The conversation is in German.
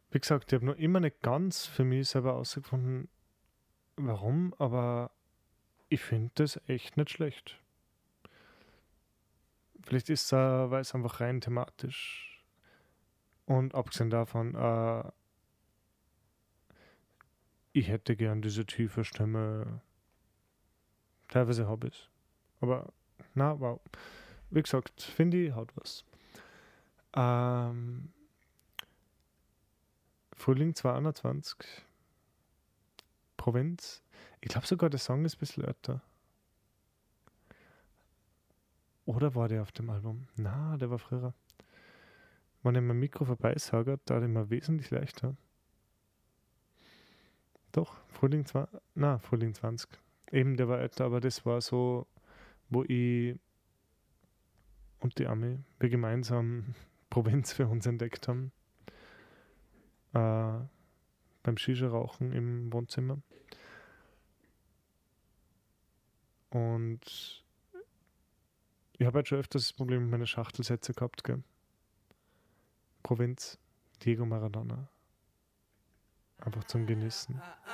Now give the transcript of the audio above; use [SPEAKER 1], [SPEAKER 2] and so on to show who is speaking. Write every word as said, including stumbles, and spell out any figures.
[SPEAKER 1] Wie gesagt, ich habe noch immer nicht ganz für mich selber herausgefunden, warum, aber ich finde das echt nicht schlecht. Vielleicht ist es, äh, weil es einfach rein thematisch und abgesehen davon, äh, ich hätte gern diese tiefe Stimme. Teilweise habe ich es. Aber, na, wow. Wie gesagt, finde ich, hat was. Ähm, Frühling zweihundertzwanzig, Provinz. Ich glaube sogar, der Song ist ein bisschen älter. Oder war der auf dem Album? Na, der war früher. Wenn ich mein Mikro vorbeisagert, da immer wesentlich leichter. Doch, Frühling zwanzig, na, Frühling zwanzig. Eben, der war älter, aber das war so, wo ich und die Ami, wir gemeinsam Provinz für uns entdeckt haben. Äh, beim Shisha-Rauchen im Wohnzimmer. Und ich habe halt schon öfters das Problem mit meinen Schachtelsätze gehabt, gell? Provinz, Diego Maradona. Einfach zum Genießen.